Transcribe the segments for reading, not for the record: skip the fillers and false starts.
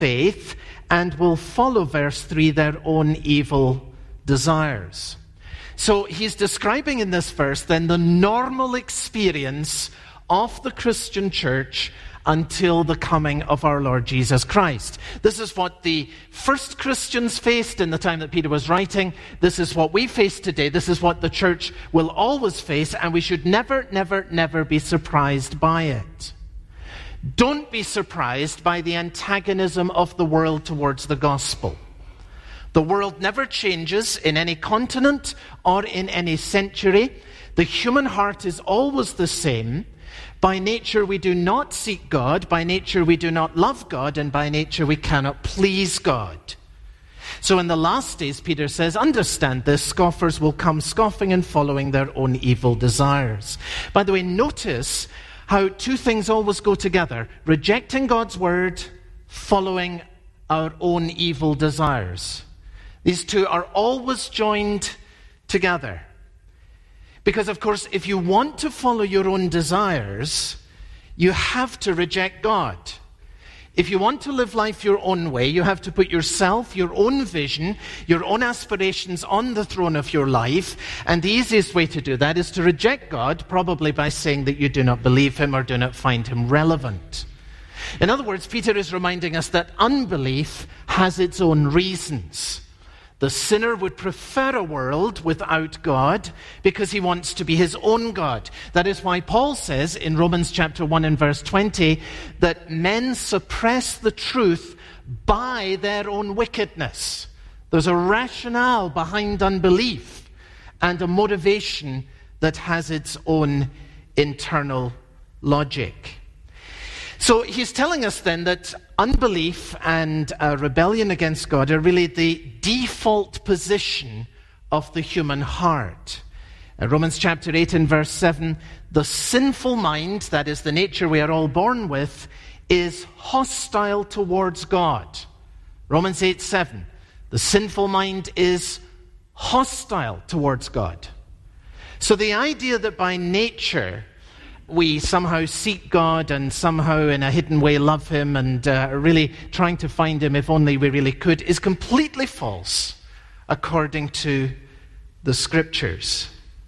faith and will follow, verse 3, their own evil desires. So he's describing in this verse then the normal experience of the Christian church until the coming of our Lord Jesus Christ. This is what the first Christians faced in the time that Peter was writing. This is what we face today. This is what the church will always face, and we should never, never, never be surprised by it. Don't be surprised by the antagonism of the world towards the gospel. The world never changes in any continent or in any century. The human heart is always the same. By nature, we do not seek God. By nature, we do not love God. And by nature, we cannot please God. So in the last days, Peter says, understand this, scoffers will come scoffing and following their own evil desires. By the way, notice how two things always go together. Rejecting God's word, following our own evil desires. These two are always joined together. Because, of course, if you want to follow your own desires, you have to reject God. If you want to live life your own way, you have to put yourself, your own vision, your own aspirations on the throne of your life. And the easiest way to do that is to reject God, probably by saying that you do not believe him or do not find him relevant. In other words, Peter is reminding us that unbelief has its own reasons. The sinner would prefer a world without God because he wants to be his own God. That is why Paul says in Romans chapter 1 and verse 20 that men suppress the truth by their own wickedness. There's a rationale behind unbelief and a motivation that has its own internal logic. So he's telling us then that unbelief and rebellion against God are really the default position of the human heart. Romans chapter 8 and verse 7, the sinful mind, that is the nature we are all born with, is hostile towards God. Romans 8:7, the sinful mind is hostile towards God. So the idea that by nature we somehow seek God and somehow in a hidden way love him and are really trying to find him if only we really could is completely false according to the scriptures.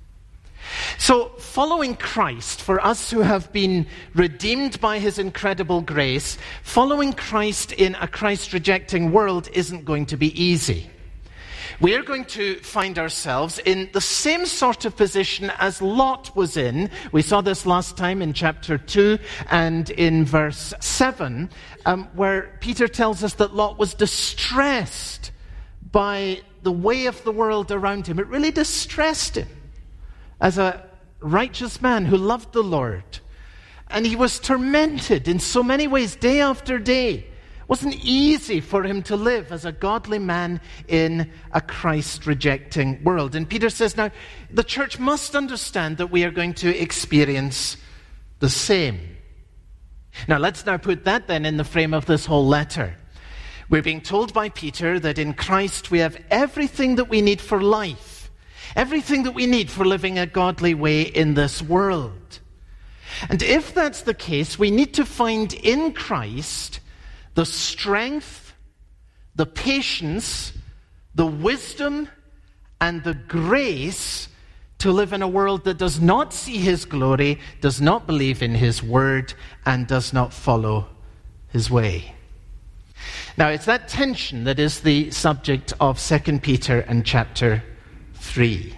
So following Christ, for us who have been redeemed by his incredible grace, following Christ in a Christ-rejecting world isn't going to be easy. We are going to find ourselves in the same sort of position as Lot was in. We saw this last time in chapter 2 and in verse 7, where Peter tells us that Lot was distressed by the way of the world around him. It really distressed him as a righteous man who loved the Lord. And he was tormented in so many ways, day after day. It wasn't easy for him to live as a godly man in a Christ-rejecting world. And Peter says, now, the church must understand that we are going to experience the same. Now, let's now put that then in the frame of this whole letter. We're being told by Peter that in Christ we have everything that we need for life, everything that we need for living a godly way in this world. And if that's the case, we need to find in Christ the strength, the patience, the wisdom, and the grace to live in a world that does not see his glory, does not believe in his word, and does not follow his way. Now, it's that tension that is the subject of 2 Peter and chapter 3.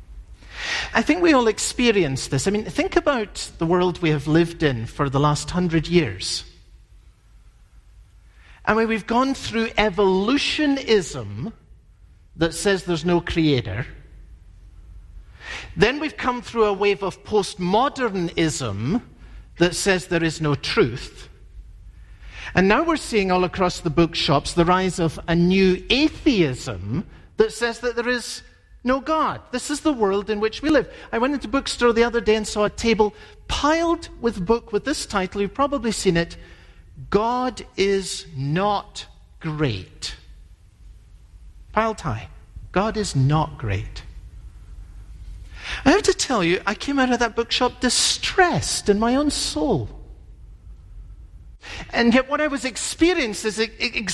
I think we all experience this. I mean, think about the world we have lived in for the last 100 years. I mean, we've gone through evolutionism that says there's no creator. Then we've come through a wave of postmodernism that says there is no truth. And now we're seeing all across the bookshops the rise of a new atheism that says that there is no God. This is the world in which we live. I went into a bookstore the other day and saw a table piled with a book with this title. You've probably seen it. God is not great. Piled high. God is not great. I have to tell you, I came out of that bookshop distressed in my own soul. And yet what I was experiencing is